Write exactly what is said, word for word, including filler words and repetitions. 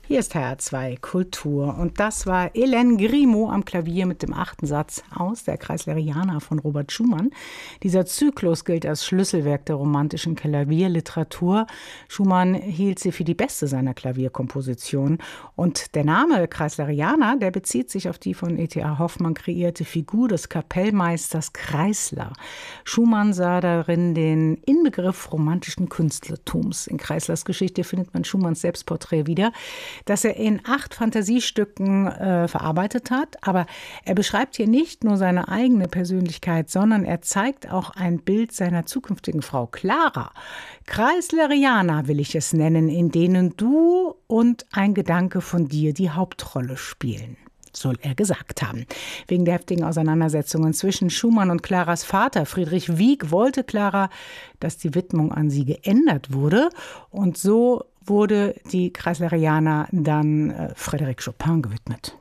Hier ist H R zwei Kultur und das war Hélène Grimaud am Klavier mit dem achten Satz aus der Kreisleriana von Robert Schumann. Dieser Zyklus gilt als Schlüsselwerk der romantischen Klavierliteratur. Schumann hielt sie für die beste seiner Klavierkompositionen und der Name Kreisleriana, der bezieht sich auf die von E T A Hoffmann kreierte Figur des Kapellmeisters Kreisler. Schumann sah darin den Inbegriff romantischen Künstlertums. In Kreislers Geschichte findet man Schumanns Selbstporträt wieder, das er in acht Fantasiestücken äh, verarbeitet hat. Aber er beschreibt hier nicht nur seine eigene Persönlichkeit, sondern er zeigt auch ein Bild seiner zukünftigen Frau Clara. Kreisleriana will ich es nennen, in denen du und ein Gedanke von dir die Hauptrolle spielen, soll er gesagt haben. Wegen der heftigen Auseinandersetzungen zwischen Schumann und Claras Vater Friedrich Wieck wollte Clara, dass die Widmung an sie geändert wurde. Und so wurde die Kreisleriana dann äh, Frédéric Chopin gewidmet.